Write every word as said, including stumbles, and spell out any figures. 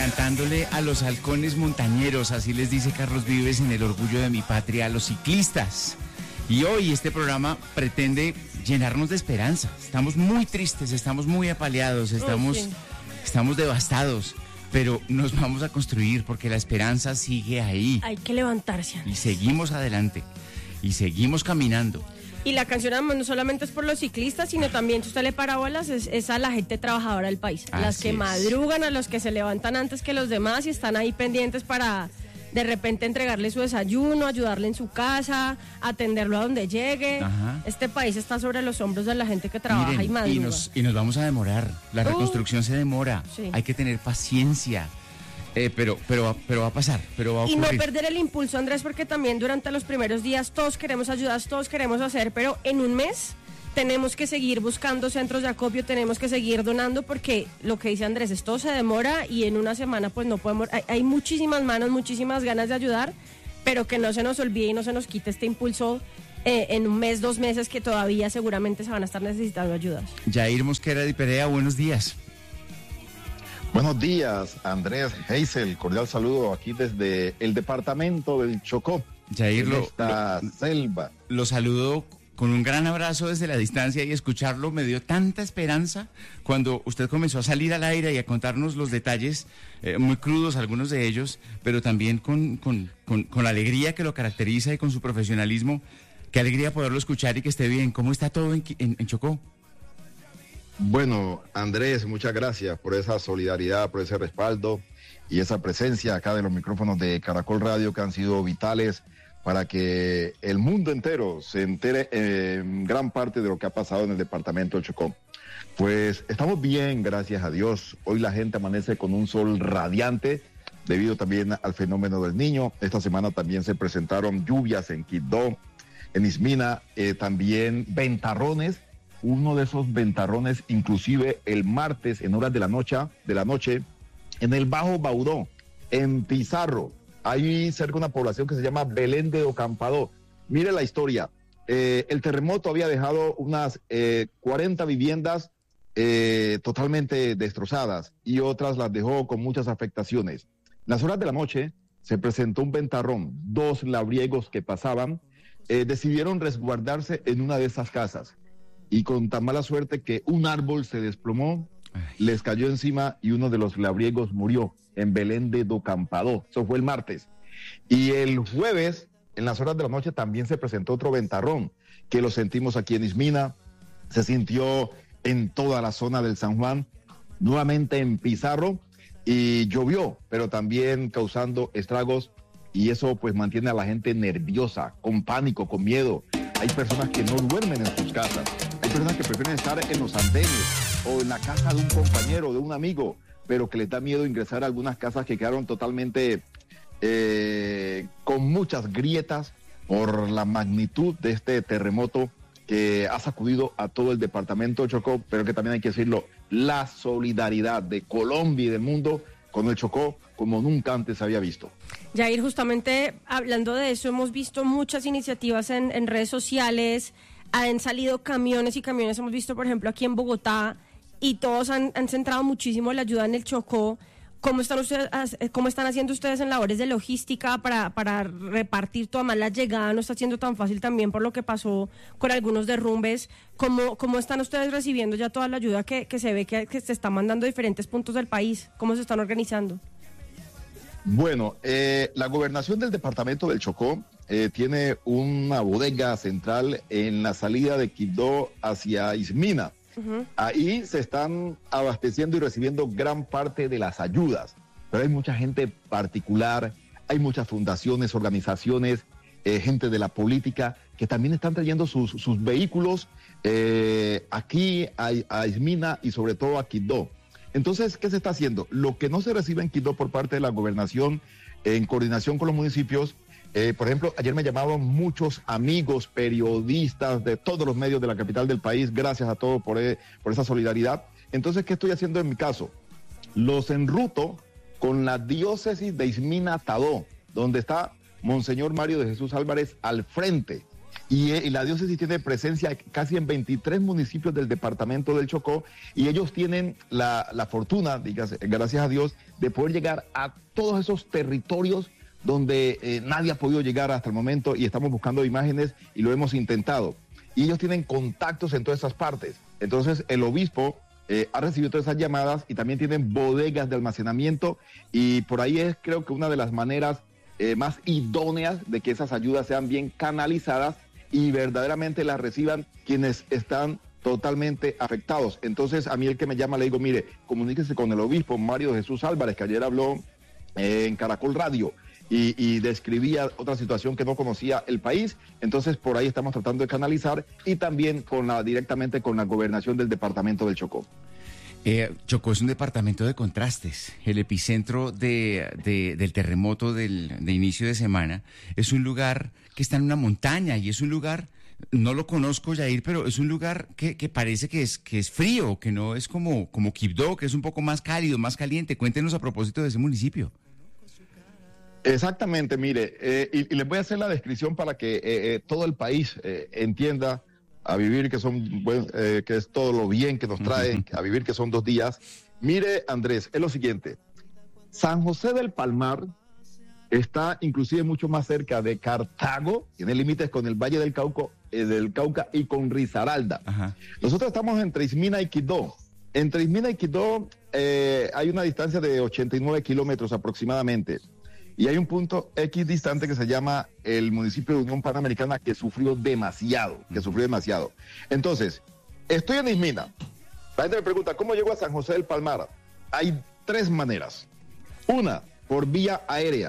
cantándole a los halcones montañeros, así les dice Carlos Vives en El orgullo de mi patria, a los ciclistas. Y hoy este programa pretende llenarnos de esperanza. Estamos muy tristes, estamos muy apaleados, estamos, oh, sí. estamos devastados, pero nos vamos a construir porque la esperanza sigue ahí. Hay que levantarse. Y seguimos adelante, y seguimos caminando. Y la canción no solamente es por los ciclistas, sino también, si usted le para bolas, es, es a la gente trabajadora del país. A las que es. madrugan, a los que se levantan antes que los demás y están ahí pendientes para de repente entregarle su desayuno, ayudarle en su casa, atenderlo a donde llegue. Ajá. Este país está sobre los hombros de la gente que trabaja. Miren, y madruga. Y nos, y nos vamos a demorar. La reconstrucción uh, se demora. Sí. Hay que tener paciencia. Eh, pero, pero, pero va a pasar, pero va a ocurrir. Y no perder el impulso, Andrés, porque también durante los primeros días todos queremos ayudar, todos queremos hacer, pero en un mes tenemos que seguir buscando centros de acopio, tenemos que seguir donando, porque lo que dice Andrés, esto se demora y en una semana pues no podemos, hay, hay muchísimas manos, muchísimas ganas de ayudar, pero que no se nos olvide y no se nos quite este impulso eh, en un mes, dos meses, que todavía seguramente se van a estar necesitando ayudas. Jair Mosquera de Perea, buenos días. Buenos días, Andrés, Heisel, cordial saludo aquí desde el departamento del Chocó, Jair, en lo, esta lo, selva. Lo saludo con un gran abrazo desde la distancia y escucharlo me dio tanta esperanza cuando usted comenzó a salir al aire y a contarnos los detalles eh, muy crudos, algunos de ellos, pero también con, con, con, con la alegría que lo caracteriza y con su profesionalismo. Qué alegría poderlo escuchar y que esté bien. ¿Cómo está todo en, en, en Chocó? Bueno, Andrés, muchas gracias por esa solidaridad, por ese respaldo y esa presencia acá de los micrófonos de Caracol Radio, que han sido vitales para que el mundo entero se entere en gran parte de lo que ha pasado en el departamento del Chocó. Pues estamos bien, gracias a Dios. Hoy la gente amanece con un sol radiante debido también al fenómeno del Niño. Esta semana también se presentaron lluvias en Quibdó, en Ismina, eh, también ventarrones. Uno de esos ventarrones, inclusive el martes en horas de la noche, de la noche, en el Bajo Baudó, en Pizarro, ahí cerca de una población que se llama Belén de Ocampado. Mire la historia, eh, el terremoto había dejado unas eh, cuarenta viviendas eh, totalmente destrozadas y otras las dejó con muchas afectaciones. En las horas de la noche se presentó un ventarrón, dos labriegos que pasaban eh, decidieron resguardarse en una de esas casas. Y con tan mala suerte que un árbol se desplomó, Ay. les cayó encima y uno de los labriegos murió en Belén de Docampadó. Eso fue el martes. Y el jueves, en las horas de la noche, también se presentó otro ventarrón, que lo sentimos aquí en Ismina, se sintió en toda la zona del San Juan, nuevamente en Pizarro, y llovió, pero también causando estragos, y eso pues mantiene a la gente nerviosa, con pánico, con miedo. Hay personas que no duermen en sus casas. Hay personas que prefieren estar en los andenes o en la casa de un compañero, de un amigo, pero que les da miedo ingresar a algunas casas que quedaron totalmente eh, con muchas grietas por la magnitud de este terremoto que ha sacudido a todo el departamento de Chocó, pero que también hay que decirlo, la solidaridad de Colombia y del mundo con el Chocó como nunca antes había visto. Jair, justamente hablando de eso, hemos visto muchas iniciativas en, en redes sociales, han salido camiones y camiones, hemos visto por ejemplo aquí en Bogotá, y todos han, han centrado muchísimo la ayuda en el Chocó. ¿Cómo están ustedes, cómo están haciendo ustedes en labores de logística para, para repartir toda más la llegada? No está siendo tan fácil también por lo que pasó con algunos derrumbes. ¿Cómo, cómo están ustedes recibiendo ya toda la ayuda que, que se ve que, que se está mandando a diferentes puntos del país? ¿Cómo se están organizando? Bueno, eh, la gobernación del departamento del Chocó eh, tiene una bodega central en la salida de Quibdó hacia Ismina. Uh-huh. Ahí se están abasteciendo y recibiendo gran parte de las ayudas, pero hay mucha gente particular, hay muchas fundaciones, organizaciones, eh, gente de la política que también están trayendo sus, sus vehículos eh, aquí a, a Ismina y sobre todo a Quibdó. Entonces, ¿qué se está haciendo? Lo que no se recibe en Quibdó por parte de la gobernación, eh, en coordinación con los municipios, eh, por ejemplo, ayer me llamaron muchos amigos, periodistas de todos los medios de la capital del país, gracias a todos por, eh, por esa solidaridad. Entonces, ¿qué estoy haciendo en mi caso? Los enruto con la diócesis de Ismina Tadó, donde está Monseñor Mario de Jesús Álvarez al frente. y, y la diócesis tiene presencia casi en veintitrés municipios del departamento del Chocó, y ellos tienen la, la fortuna, dígase, gracias a Dios, de poder llegar a todos esos territorios donde eh, nadie ha podido llegar hasta el momento, y estamos buscando imágenes y lo hemos intentado. Y ellos tienen contactos en todas esas partes. Entonces el obispo eh, ha recibido todas esas llamadas, y también tienen bodegas de almacenamiento, y por ahí es creo que una de las maneras eh, más idóneas de que esas ayudas sean bien canalizadas y verdaderamente las reciban quienes están totalmente afectados. Entonces a mí el que me llama le digo, mire, comuníquese con el obispo Mario Jesús Álvarez, que ayer habló eh, en Caracol Radio, Y, y describía otra situación que no conocía el país. Entonces por ahí estamos tratando de canalizar, y también con la, directamente con la gobernación del departamento del Chocó. Eh, Chocó es un departamento de contrastes. El epicentro de, de, del terremoto del, de inicio de semana es un lugar que está en una montaña, y es un lugar, no lo conozco, Yair, pero es un lugar que, que parece que es, que es frío, que no es como, como Quibdó, que es un poco más cálido, más caliente. Cuéntenos a propósito de ese municipio. Exactamente, mire, eh, y, y les voy a hacer la descripción para que eh, eh, todo el país eh, entienda a vivir que son buen, eh, que es todo lo bien que nos trae, a vivir que son dos días. Mire, Andrés, es lo siguiente: San José del Palmar está inclusive mucho más cerca de Cartago, tiene límites con el Valle del Cauca, eh, del Cauca y con Risaralda. Ajá. Nosotros estamos entre Ismina y Quibdó. Entre Ismina y Quibdó eh, hay una distancia de ochenta y nueve kilómetros aproximadamente. Y hay un punto X distante que se llama el municipio de Unión Panamericana, que sufrió demasiado, que sufrió demasiado. Entonces, estoy en Ismina. La gente me pregunta, ¿cómo llego a San José del Palmar? Hay tres maneras. Una, por vía aérea.